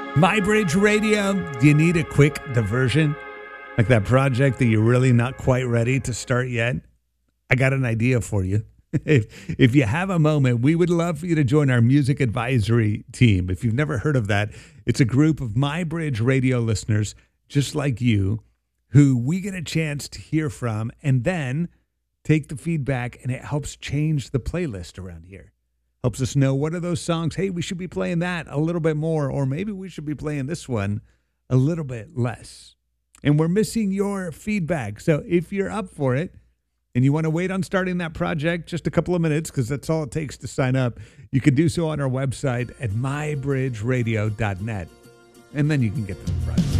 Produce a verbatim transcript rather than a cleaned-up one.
MyBridge Radio. Do you need a quick diversion? Like that project that you're really not quite ready to start yet? I got an idea for you. If, if you have a moment, we would love for you to join our music advisory team. If you've never heard of that, it's a group of MyBridge Radio listeners just like you who we get a chance to hear from and then take the feedback, and it helps change the playlist around here. Helps us know what are those songs, hey, we should be playing that a little bit more, or maybe we should be playing this one a little bit less. And we're missing your feedback. So if you're up for it and you want to wait on starting that project just a couple of minutes, because that's all it takes to sign up, you can do so on our website at my bridge radio dot net. And then you can get to the project.